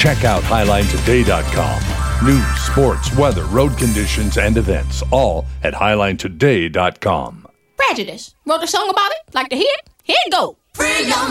Check out HighlineToday.com. News, sports, weather, road conditions, and events, all at HighlineToday.com. Prejudice. Wrote a song about it? Like to hear it? Here it go. Free your